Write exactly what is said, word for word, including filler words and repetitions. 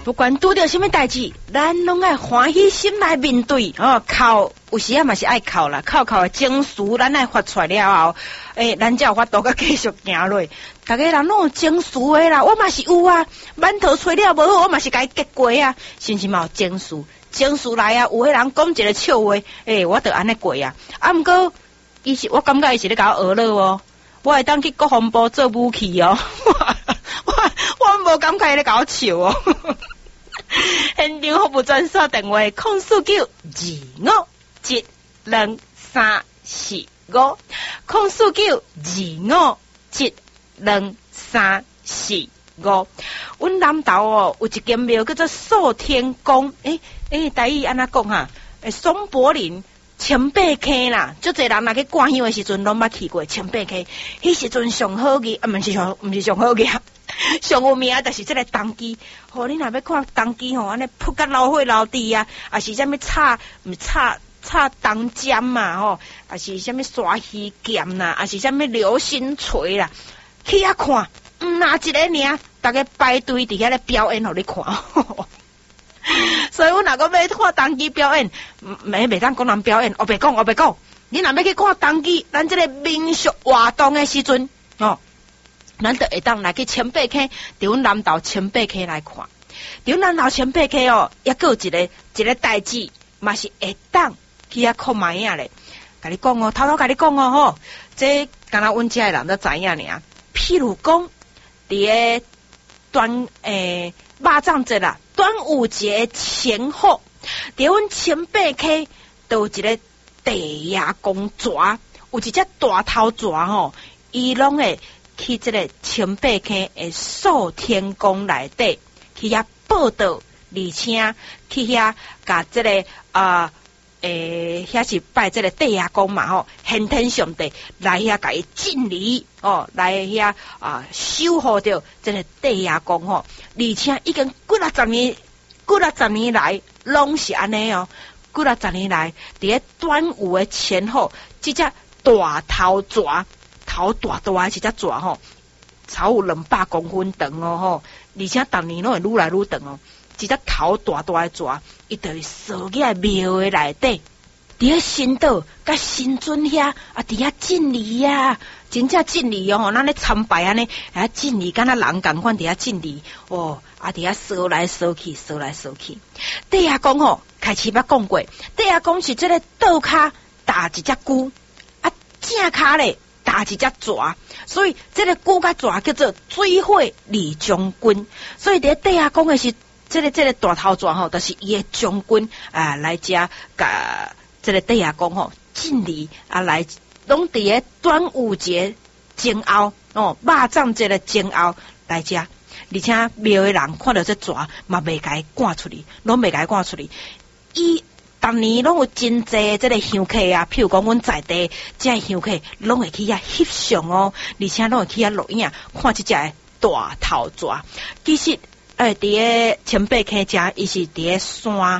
不管拄着什么代志，咱拢爱欢喜心来面对哦。哭有时啊嘛是爱哭啦，哭哭的情绪咱爱发出来了后，诶、欸，咱才有法度个继续行落。大家人拢有情绪的啦，我嘛是有啊。满头吹了无好，我嘛是甲伊结过啊。是毋是嘛有情绪？情绪来啊，有个人讲一个笑话，诶、欸，我着安尼过啊。啊，毋过伊是我感觉伊是咧甲我讹乐哦。我会当去国防部做武器哦。我我无感觉伊咧甲我笑哦。现场服务专线电话：空四九二五一两三四五，空四九二五一两三四五。阮南投哦，有一间庙叫做寿天宫，诶、欸、诶，台语安怎讲哈？诶，松柏林千八溪啦，足侪人若去观香的时阵，拢捌去过千八溪。迄时阵上好个，啊，毋是上，毋是上好个。上有名就是这个当机，吼、哦！你若要看当机吼，安尼扑甲老火老底啊，啊是啥物插毋插插当尖嘛吼，啊是啥物刷鱼剑啦，啊是啥物流星锤啦，去遐看，毋哪一个尔，大家排队伫遐咧表演，互你看。所以阮若讲要看当机表演，袂袂当讲人表演，我别讲，我别讲。你若要去看当机，咱这个民俗活动的时阵，哦。咱就会当来去千八溪，伫阮南投千八溪来看。伫阮南投千八溪哦，也有一个一个代志，嘛是会当去遐看卖影咧。甲你讲哦，偷偷甲你讲哦吼，这敢若阮遮的人都知影尔。譬如讲，伫个端诶肉粽节啦，端午节前后，伫阮千八溪都有一个地牙公蛇，有一只大头蛇吼，伊拢会去这个千八溪的寿天宫内底去遐报道，而且去遐甲这个啊诶，遐、呃、是拜这个地牙公嘛吼，先天上帝来遐甲伊敬礼哦，来遐啊守护着这个地牙公吼，而且已经几啊十年，几啊十年来拢是安尼哦，几啊十年来伫咧端午的前后，即只大头蛇。头大大的一只蛇吼，超有两百公分长哦吼，而且逐年拢会愈来愈长哦。一只头大大的蛇，伊就会扫起来庙的内底，伫咧神道甲神尊遐啊，伫遐敬礼啊，真正敬礼哦，咱咧参拜安尼，啊敬礼，敢若人共款伫遐敬礼哦，啊伫遐扫来扫去，扫来扫去。地下公吼，开始捌讲过，地下公是这个倒骹打一只龟，啊正骹咧。打一只蛇，所以这个龟甲蛇叫做水火二将军。所以伫地下讲的是这个这个大头蛇吼，就是伊的将军啊，来遮甲这个地下讲吼敬礼啊，来拢伫个端午节前后哦，肉粽节的前后来遮，而且庙的人看到这蛇嘛袂甲伊赶出去，拢袂甲伊赶出去，伊。逐年拢有真济这个香客啊，譬如讲阮在地这香客拢会去遐翕相哦，而且拢会去遐录影，看即只大头蛇。其实，诶，伫个千八溪遮，伊是伫个山。